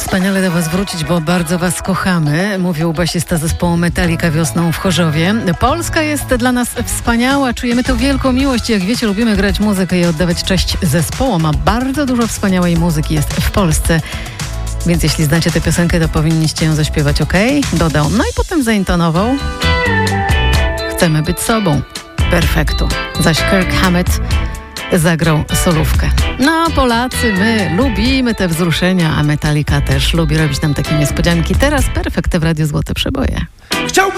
Wspaniale do Was wrócić, bo bardzo Was kochamy, mówił basista zespołu Metallica wiosną w Chorzowie. Polska jest dla nas wspaniała, czujemy tę wielką miłość. Jak wiecie, lubimy grać muzykę i oddawać cześć zespołom, a bardzo dużo wspaniałej muzyki jest w Polsce. Więc jeśli znacie tę piosenkę, to powinniście ją zaśpiewać, ok? Dodał. No i potem zaintonował. Chcemy być sobą. Perfektu. Zaś Kirk Hammett zagrał solówkę. No, Polacy, my lubimy te wzruszenia, a Metallica też lubi robić nam takie niespodzianki. Teraz Perfekt w Radiu Złote Przeboje. Chciałbym